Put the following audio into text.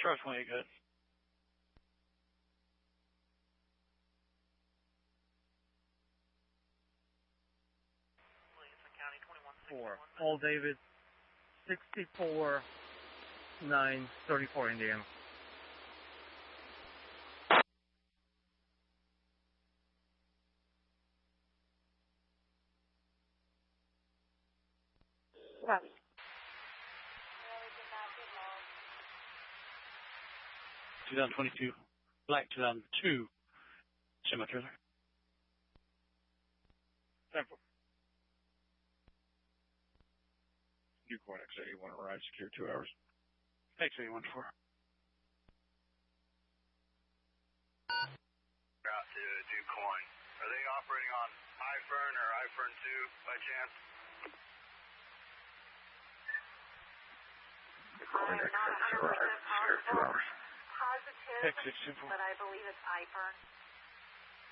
Charles 28, good. All David, 64-934 Indiana. Yes. 2022, black 2002, semi-trailer. Temple. Ducoin X81 arrived, secure 2 hours. X81-4. Out to Ducoin. Are they operating on iFern or iFern 2 by chance? Ducoin X6 arrived, secure 2 hours. Positive, X624. but I believe it's iFern.